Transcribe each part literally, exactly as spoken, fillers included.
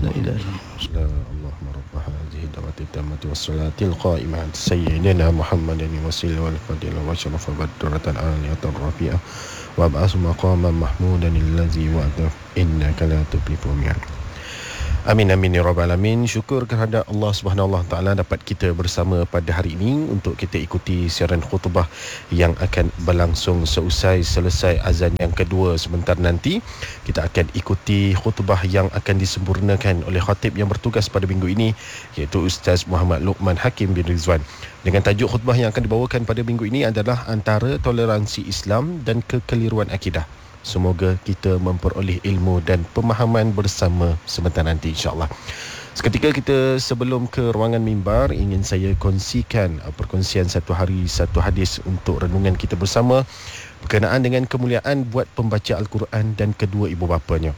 لا إله إلا الله. اللهم رب هذه الدعوة التامة والصلاة القائمة سيدنا محمد الوسيلة والفضيلة وشرف بدرة العالية الرفيعة وابعث مقاما محمودا الذي وعده إنك لا تخلف الميعاد. Amin amin ya rabbal alamin. Syukur kehadrat Allah Subhanahu wa taala dapat kita bersama pada hari ini untuk kita ikuti siaran khutbah yang akan berlangsung seusai selesai azan yang kedua sebentar nanti. Kita akan ikuti khutbah yang akan disempurnakan oleh khatib yang bertugas pada minggu ini, iaitu Ustaz Muhammad Luqman Hakim bin Rizwan. Dengan tajuk khutbah yang akan dibawakan pada minggu ini adalah antara toleransi Islam dan kekeliruan akidah. Semoga kita memperoleh ilmu dan pemahaman bersama sebentar nanti, insya-Allah. Seketika kita sebelum ke ruangan mimbar, ingin saya kongsikan perkongsian satu hari satu hadis untuk renungan kita bersama berkenaan dengan kemuliaan buat pembaca Al-Quran dan kedua ibu bapanya.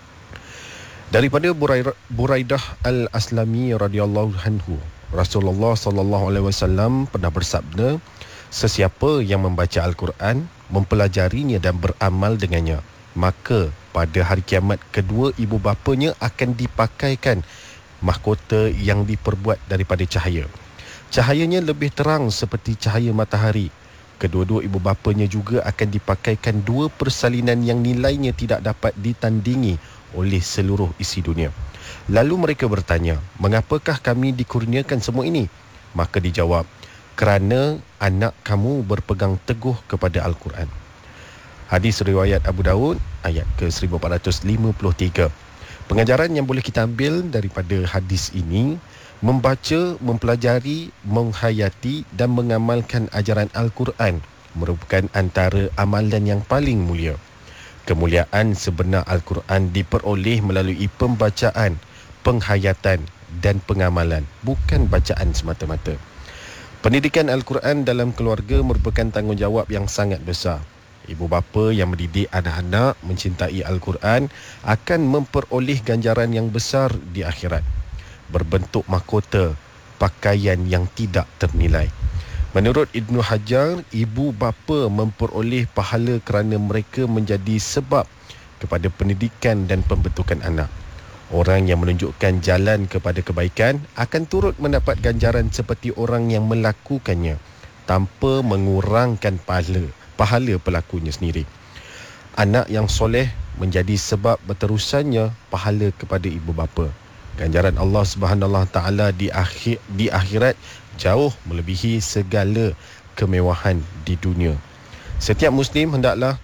Daripada Buraidah Al-Aslami radhiyallahu anhu, Rasulullah sallallahu alaihi wasallam pernah bersabda, sesiapa yang membaca Al-Quran, mempelajarinya dan beramal dengannya, maka pada hari kiamat kedua ibu bapanya akan dipakaikan mahkota yang diperbuat daripada cahaya. Cahayanya lebih terang seperti cahaya matahari. Kedua-dua ibu bapanya juga akan dipakaikan dua persalinan yang nilainya tidak dapat ditandingi oleh seluruh isi dunia. Lalu mereka bertanya, mengapakah kami dikurniakan semua ini? Maka dijawab, kerana anak kamu berpegang teguh kepada Al-Quran. Hadis riwayat Abu Daud, ayat ke seribu empat ratus lima puluh tiga. Pengajaran yang boleh kita ambil daripada hadis ini, membaca, mempelajari, menghayati dan mengamalkan ajaran Al-Quran merupakan antara amalan yang paling mulia. Kemuliaan sebenar Al-Quran diperoleh melalui pembacaan, penghayatan dan pengamalan, bukan bacaan semata-mata. Pendidikan Al-Quran dalam keluarga merupakan tanggungjawab yang sangat besar. Ibu bapa yang mendidik anak-anak mencintai Al-Quran akan memperoleh ganjaran yang besar di akhirat, berbentuk mahkota, pakaian yang tidak ternilai. Menurut Ibnu Hajar, ibu bapa memperoleh pahala kerana mereka menjadi sebab kepada pendidikan dan pembentukan anak. Orang yang menunjukkan jalan kepada kebaikan akan turut mendapat ganjaran seperti orang yang melakukannya tanpa mengurangkan pahala, pahala pelakunya sendiri. Anak yang soleh menjadi sebab berterusannya pahala kepada ibu bapa. Ganjaran Allah Subhanahu wa taala di akhir di akhirat jauh melebihi segala kemewahan di dunia. Setiap muslim hendaklah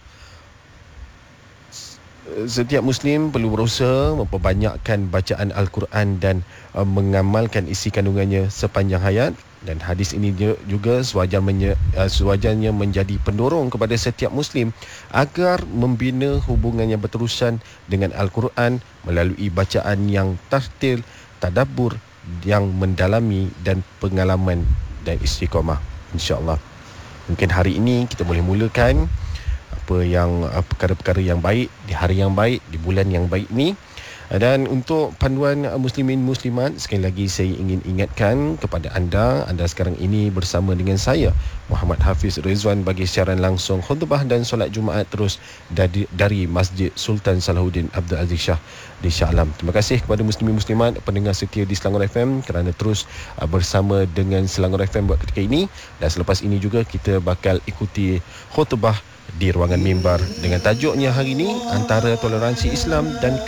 Setiap Muslim perlu berusaha memperbanyakkan bacaan Al-Quran dan uh, mengamalkan isi kandungannya sepanjang hayat. Dan hadis ini juga sewajarnya, uh, sewajarnya menjadi pendorong kepada setiap Muslim agar membina hubungan yang berterusan dengan Al-Quran melalui bacaan yang tartil, tadabbur yang mendalami dan pengalaman dan istiqamah, insya-Allah. Mungkin hari ini kita boleh mulakan apa yang perkara-perkara yang baik di hari yang baik, di bulan yang baik ni. Dan untuk panduan muslimin muslimat, sekali lagi saya ingin ingatkan kepada anda, anda sekarang ini bersama dengan saya Muhammad Hafiz Rizwan bagi siaran langsung khutbah dan solat Jumaat terus dari, dari Masjid Sultan Salahuddin Abdul Aziz Shah di Shah Alam. Terima kasih kepada muslimin muslimat pendengar setia di Selangor F M kerana terus uh, bersama dengan Selangor F M buat ketika ini. Dan selepas ini juga kita bakal ikuti khutbah di ruangan mimbar dengan tajuknya hari ini, antara toleransi Islam dan